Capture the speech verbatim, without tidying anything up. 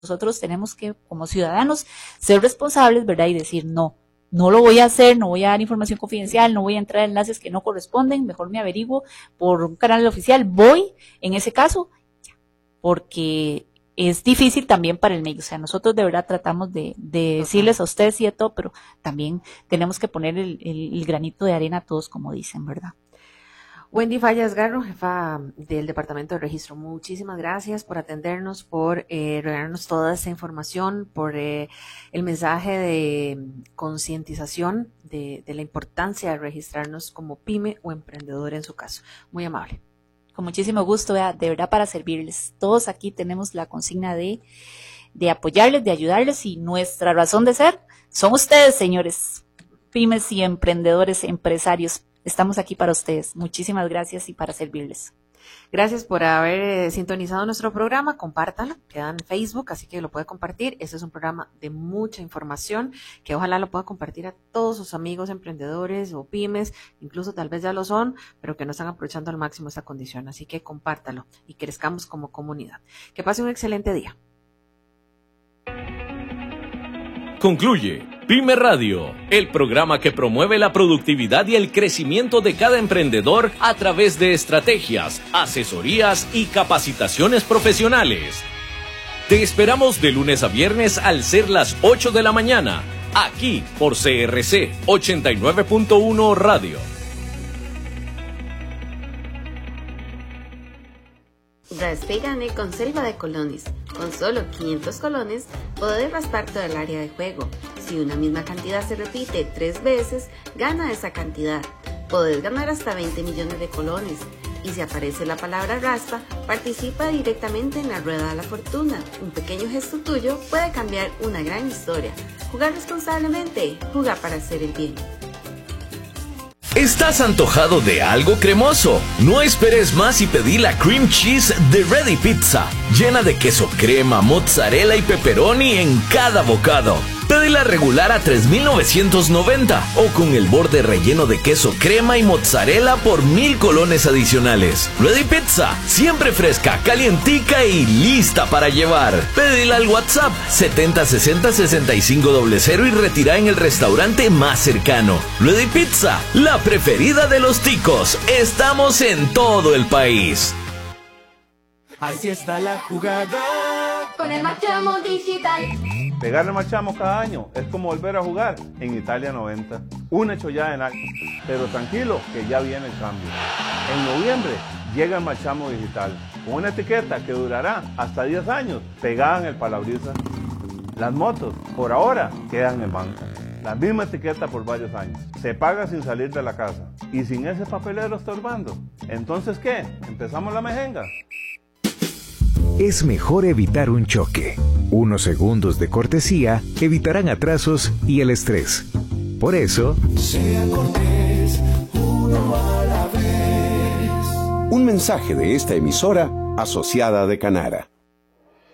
nosotros tenemos que, como ciudadanos, ser responsables, ¿verdad? Y decir, no, no lo voy a hacer, no voy a dar información confidencial, no voy a entrar en enlaces que no corresponden, mejor me averiguo por un canal oficial, voy, en ese caso, porque es difícil también para el medio. O sea, nosotros de verdad tratamos de, de decirles a ustedes y a todo, pero también tenemos que poner el, el, el granito de arena a todos, como dicen, ¿verdad? Wendy Fallas Garro, jefa del Departamento de Registro, muchísimas gracias por atendernos, por eh, regalarnos toda esta información, por eh, el mensaje de concientización de, de la importancia de registrarnos como pyme o emprendedor en su caso. Muy amable. Con muchísimo gusto, de verdad, para servirles. Todos aquí tenemos la consigna de, de apoyarles, de ayudarles, y nuestra razón de ser son ustedes, señores, pymes y emprendedores, empresarios. Estamos aquí para ustedes. Muchísimas gracias y para servirles. Gracias por haber eh, sintonizado nuestro programa. Compártalo, queda en Facebook, así que lo puede compartir. Este es un programa de mucha información que ojalá lo pueda compartir a todos sus amigos emprendedores o pymes, incluso tal vez ya lo son, pero que no están aprovechando al máximo esta condición. Así que compártalo y crezcamos como comunidad. Que pase un excelente día. Concluye Pyme Radio, el programa que promueve la productividad y el crecimiento de cada emprendedor a través de estrategias, asesorías y capacitaciones profesionales. Te esperamos de lunes a viernes al ser las ocho de la mañana, aquí por C R C ochenta y nueve punto uno Radio. Raspe y gane con Selva de Colones. Con solo quinientos colones, podés raspar todo el área de juego. Si una misma cantidad se repite tres veces, gana esa cantidad. Podés ganar hasta veinte millones de colones. Y si aparece la palabra raspa, participa directamente en la rueda de la fortuna. Un pequeño gesto tuyo puede cambiar una gran historia. Jugar responsablemente, jugar para hacer el bien. ¿Estás antojado de algo cremoso? No esperes más y pedí la cream cheese de Ready Pizza, llena de queso crema, mozzarella y pepperoni en cada bocado. Pedila regular a tres mil novecientos noventa o con el borde relleno de queso crema y mozzarella por mil colones adicionales. Ready Pizza, siempre fresca, calientica y lista para llevar. Pedila al WhatsApp setenta sesenta sesenta y cinco cero cero y retira en el restaurante más cercano. Ready Pizza, la preferida de los ticos. Estamos en todo el país. Así está la jugada con el Marchamo Digital. Pegarle Marchamo cada año es como volver a jugar en Italia noventa. Una chollada en alto. Pero tranquilo, que ya viene el cambio. En noviembre llega el Marchamo Digital, con una etiqueta que durará hasta diez años, pegada en el parabrisas. Las motos, por ahora, quedan en banca. La misma etiqueta por varios años. Se paga sin salir de la casa. Y sin ese papelero estorbando. Entonces, ¿qué? ¿Empezamos la mejenga? Es mejor evitar un choque. Unos segundos de cortesía evitarán atrasos y el estrés. Por eso, sea cortés, uno a la vez. Un mensaje de esta emisora asociada de Canara.